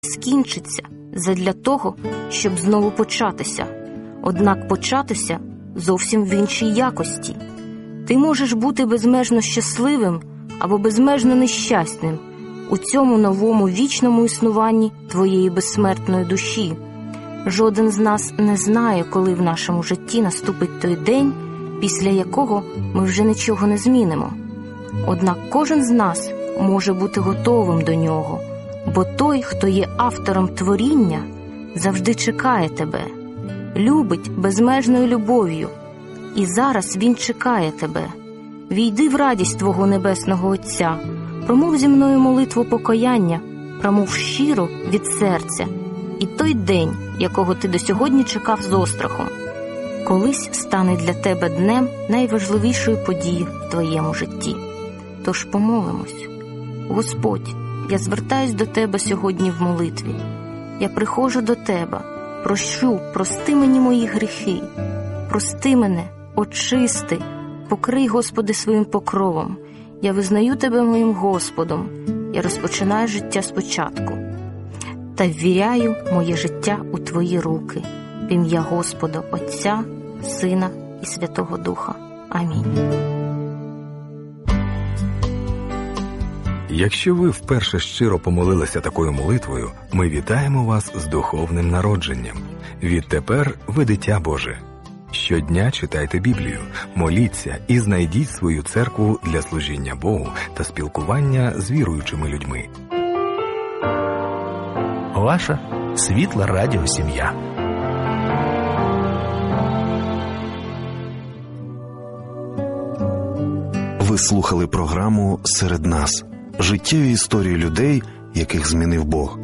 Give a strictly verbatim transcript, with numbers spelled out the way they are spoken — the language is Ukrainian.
скінчиться задля того, щоб знову початися. Однак початися зовсім в іншій якості. Ти можеш бути безмежно щасливим або безмежно нещасним у цьому новому вічному існуванні твоєї безсмертної душі. Жоден з нас не знає, коли в нашому житті наступить той день, після якого ми вже нічого не змінимо. Однак кожен з нас може бути готовим до нього, бо той, хто є автором творіння, завжди чекає тебе, любить безмежною любов'ю, і зараз він чекає тебе. Війди в радість твого небесного Отця, промов зі мною молитву покаяння, промов щиро від серця, і той день, якого ти до сьогодні чекав з острахом, колись стане для тебе днем найважливішої події в твоєму житті. Тож помолимось. Господь, я звертаюсь до Тебе сьогодні в молитві. Я приходжу до Тебе, прошу, прости мені мої гріхи, прости мене, очисти, покрий, Господи, своїм покровом. Я визнаю Тебе моїм Господом, я розпочинаю життя спочатку та ввіряю моє життя у Твої руки. В ім'я Господа, Отця, Сина і Святого Духа. Амінь. Якщо ви вперше щиро помолилися такою молитвою, ми вітаємо вас з духовним народженням. Відтепер ви дитя Боже. Щодня читайте Біблію, моліться і знайдіть свою церкву для служіння Богу та спілкування з віруючими людьми. Ваша світла радіосім'я. Ви слухали програму «Серед нас» – життєві історії людей, яких змінив Бог.